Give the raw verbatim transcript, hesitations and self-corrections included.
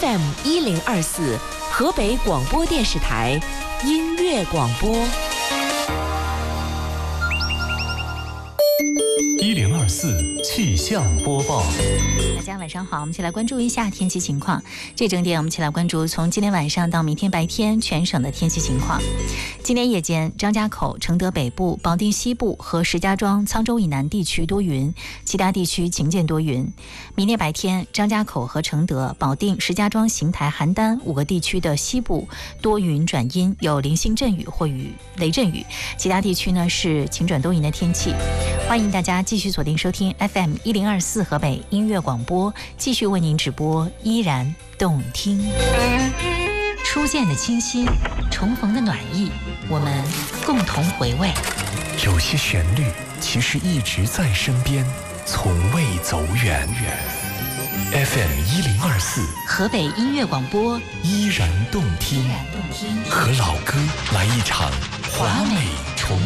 F M 一零二四河北广播电视台音乐广播。 一零二四气象播报。 大家晚上好，我们一起来关注一下天气情况。这整点我们一起来关注从今天晚上到明天白天全省的天气情况。今天夜间，张家口、承德北部、保定西部和石家庄、沧州以南地区多云，其他地区晴间多云。明天白天，张家口和承德、保定、石家庄、邢台、邯郸五个地区的西部多云转阴，有零星阵雨或雨雷阵雨，其他地区呢是晴转多云的天气。欢迎大家继续锁定收听 F M 一零二四河北音乐广播，继续为您直播依然动听。初见的清新，重逢的暖意，我们共同回味。 有些旋律其实一直在身边，从未走远。F M 一零二四河北音乐广播， 依然动听，和老歌来一场华美